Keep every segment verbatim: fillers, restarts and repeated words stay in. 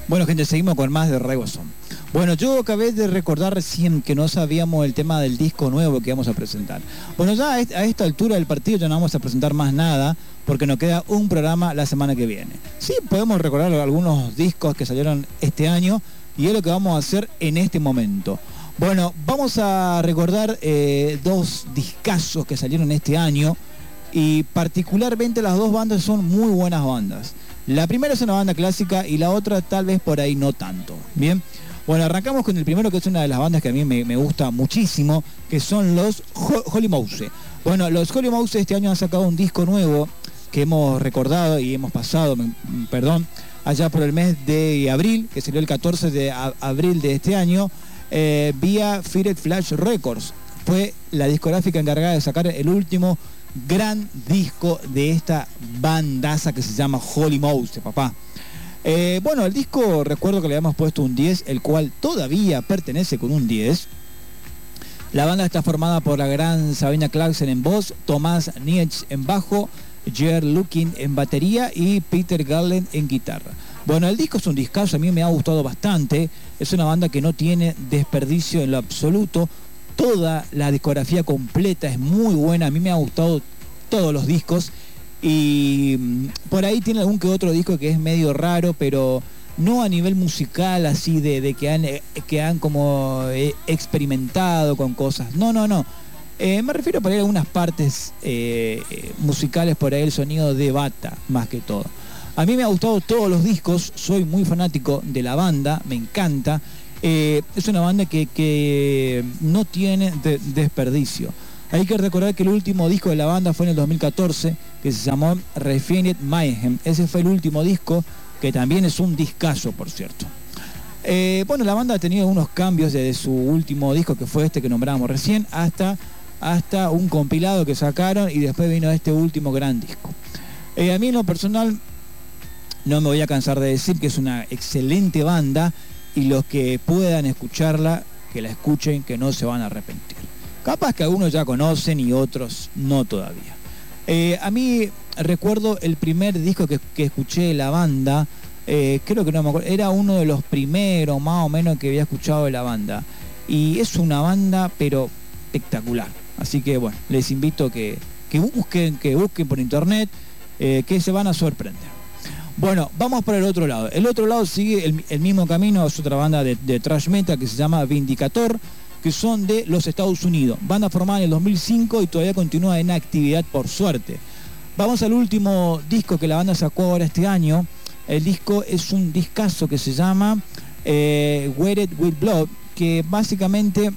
Bueno, gente, seguimos con más de Reggaeton. Bueno, yo acabé de recordar recién que no sabíamos el tema del disco nuevo que vamos a presentar. Bueno, ya a esta altura del partido ya no vamos a presentar más nada porque nos queda un programa la semana que viene. Sí, podemos recordar algunos discos que salieron este año y es lo que vamos a hacer en este momento. Bueno, vamos a recordar eh, dos discazos que salieron este año y particularmente las dos bandas son muy buenas bandas. La primera es una banda clásica y la otra tal vez por ahí no tanto. Bien, bueno, arrancamos con el primero, que es una de las bandas que a mí me, me gusta muchísimo, que son los Holy Mouse. Bueno, los Holy Mouse este año han sacado un disco nuevo que hemos recordado y hemos pasado, perdón, allá por el mes de abril, que salió el catorce de abril de este año, eh, vía Feared Flash Records. Fue la discográfica encargada de sacar el último gran disco de esta bandaza que se llama Holy Mouse, papá. Eh, bueno, el disco, recuerdo que le habíamos puesto un diez, el cual todavía pertenece con un diez. La banda está formada por la gran Sabina Clarkson en voz, Tomás Nietz en bajo, Jer Lukin en batería y Peter Garland en guitarra. Bueno, el disco es un discazo, a mí me ha gustado bastante. Es una banda que no tiene desperdicio en lo absoluto. Toda la discografía completa es muy buena, a mí me ha gustado todos los discos y por ahí tiene algún que otro disco que es medio raro, pero no a nivel musical así de, de que, han, que han como experimentado con cosas, no, no, no. Eh, me refiero por ahí a algunas partes eh, musicales, por ahí el sonido de bata más que todo. A mí me ha gustado todos los discos, soy muy fanático de la banda, me encanta. Eh, es una banda que, que no tiene de, desperdicio. Hay que recordar que el último disco de la banda fue en el dos mil catorce, que se llamó Refined Mayhem. Ese fue el último disco, que también es un discazo, por cierto. Eh, bueno, la banda ha tenido unos cambios desde su último disco, que fue este que nombrábamos recién, hasta, hasta un compilado que sacaron y después vino este último gran disco. Eh, a mí en lo personal no me voy a cansar de decir que es una excelente banda. Y los que puedan escucharla, que la escuchen, que no se van a arrepentir. Capaz que algunos ya conocen y otros no todavía. Eh, a mí recuerdo el primer disco que, que escuché de la banda, eh, creo que no me acuerdo, era uno de los primeros más o menos que había escuchado de la banda. Y es una banda, pero espectacular. Así que bueno, les invito que, que busquen, que busquen por internet, eh, que se van a sorprender. Bueno, vamos por el otro lado. El otro lado sigue el, el mismo camino, es otra banda de, de thrash metal que se llama Vindicator, que son de los Estados Unidos. Banda formada en el dos mil cinco y todavía continúa en actividad, por suerte. Vamos al último disco que la banda sacó ahora este año. El disco es un discazo que se llama eh, Wetted with Blood, que básicamente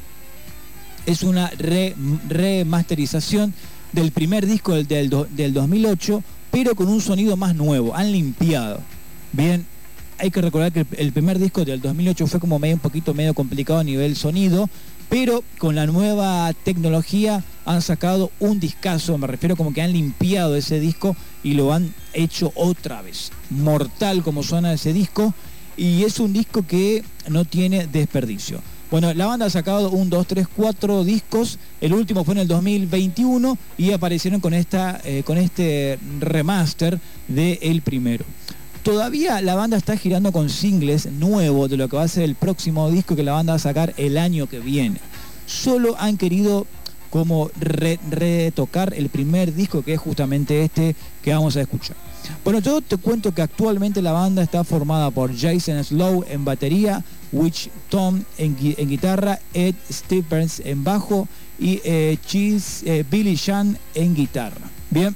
es una re, remasterización del primer disco del, del, del dos mil ocho, pero con un sonido más nuevo, han limpiado. Bien, hay que recordar que el, el primer disco del dos mil ocho fue como medio un poquito medio complicado a nivel sonido, pero con la nueva tecnología han sacado un discazo, me refiero como que han limpiado ese disco y lo han hecho otra vez. Mortal como suena ese disco, y es un disco que no tiene desperdicio. Bueno, la banda ha sacado un, dos, tres, cuatro discos. El último fue en el dos mil veintiuno y aparecieron con, esta, eh, con este remaster del primero. Todavía la banda está girando con singles nuevos de lo que va a ser el próximo disco que la banda va a sacar el año que viene. Solo han querido como re retocar el primer disco, que es justamente este que vamos a escuchar. Bueno, yo te cuento que actualmente la banda está formada por Jason Slow en batería, Witch Tom en, en guitarra, Ed Stevens en bajo y eh, Cheese, eh, Billy Shan en guitarra. Bien,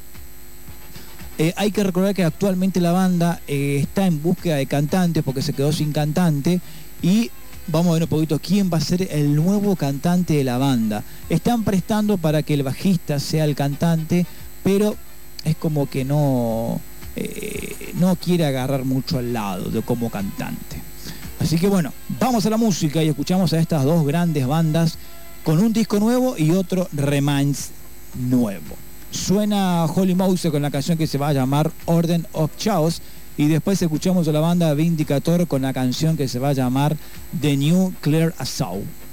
eh, hay que recordar que actualmente la banda eh, está en búsqueda de cantantes porque se quedó sin cantante, y vamos a ver un poquito quién va a ser el nuevo cantante de la banda. Están prestando para que el bajista sea el cantante, pero es como que no, eh, no quiere agarrar mucho al lado de como cantante. Así que bueno, vamos a la música y escuchamos a estas dos grandes bandas con un disco nuevo y otro remands nuevo. Suena Holy Mouse con la canción que se va a llamar Order of Chaos, y después escuchamos a la banda Vindicator con la canción que se va a llamar The New Clear Assault.